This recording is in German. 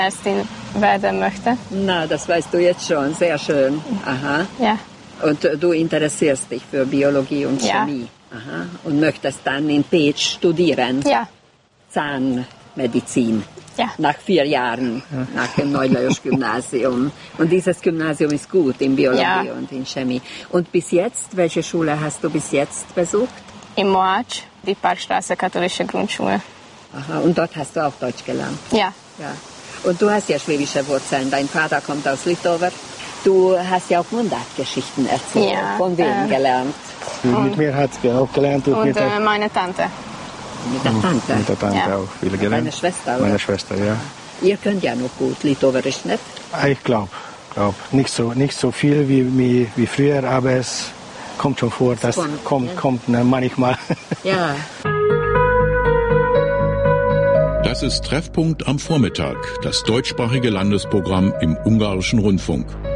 Ärztin werden möchte. Na, das weißt du jetzt schon. Sehr schön. Aha. Ja. Und du interessierst dich für Biologie und Chemie. Aha. Und möchtest dann in Pécs studieren? Ja. Zahnmedizin. Ja. Nach 4 Jahren, nach dem Neulajos-Gymnasium. Und dieses Gymnasium ist gut in Biologie und in Chemie. Und bis jetzt, welche Schule hast du bis jetzt besucht? In Mohács, die Parkstraße katholische Grundschule. Aha, und dort hast du auch Deutsch gelernt? Ja. Ja. Und du hast ja schwäbische Wurzeln. Dein Vater kommt aus Litower. Du hast ja auch Mundartgeschichten erzählt. Ja, Von wem gelernt? Mit mir hat es auch gelernt. Und meine Tante. Mit der Tante? Mit der Tante auch viel gelernt. Deine Schwester, oder? Meine Schwester, ja. Ihr könnt ja noch gut Litoverisch, nicht? Ich glaube. Nicht so viel wie früher, aber es kommt schon vor. Das kommt manchmal. Ja. Das ist Treffpunkt am Vormittag, das deutschsprachige Landesprogramm im Ungarischen Rundfunk.